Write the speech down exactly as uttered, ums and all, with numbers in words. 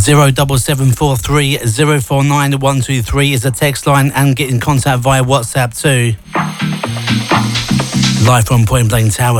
zero double seven four three zero four nine one two three is the text line, and get in contact via WhatsApp too. Live from Point Blank Tower.